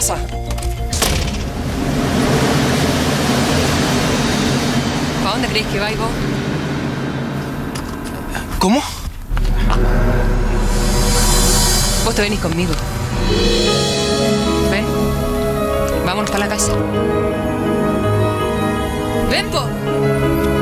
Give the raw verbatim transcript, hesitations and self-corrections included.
pasa? ¿Para dónde crees que vais vos? ¿Cómo? Vos te venís conmigo. Ven. Vámonos para la casa. ¡Ven, po!